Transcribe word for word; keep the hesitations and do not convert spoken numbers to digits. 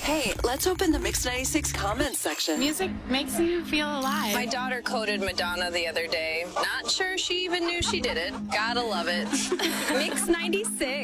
Hey, let's open the Mix ninety-six comments section. Music makes you feel alive. My daughter quoted Madonna the other day. Not sure she even knew she did it. Gotta love it. Mix ninety-six.